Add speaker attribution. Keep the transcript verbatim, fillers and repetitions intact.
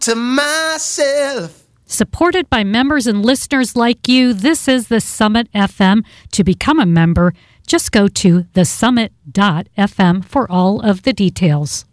Speaker 1: to myself.
Speaker 2: Supported by members and listeners like you, this is the Summit F M. To become a member, just go to the summit dot f m for all of the details.